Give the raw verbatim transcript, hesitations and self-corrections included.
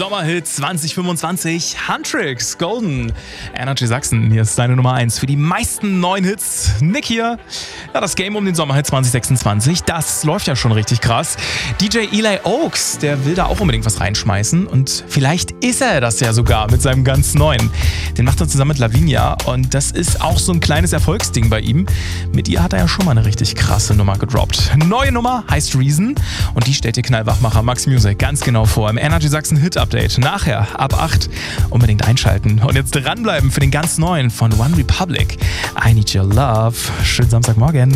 Sommerhit zwanzig fünfundzwanzig, Huntrix, Golden. Energy Sachsen, hier ist deine Nummer eins für die meisten neuen Hits. Nick hier. Ja, das Game um den Sommerhit zwanzig sechsundzwanzig, das läuft ja schon richtig krass. D J Eli Oaks, der will da auch unbedingt was reinschmeißen und vielleicht ist er das ja sogar mit seinem ganz neuen. Den macht er zusammen mit Lavinia und das ist auch so ein kleines Erfolgsding bei ihm. Mit ihr hat er ja schon mal eine richtig krasse Nummer gedroppt. Neue Nummer heißt Reason und die stellt dir Knallwachmacher Max Music ganz genau vor im Energy Sachsen Hit Update. Nachher ab acht unbedingt einschalten und jetzt dranbleiben für den ganz neuen von One Republic. I Need Your Love. Schönen Samstagmorgen.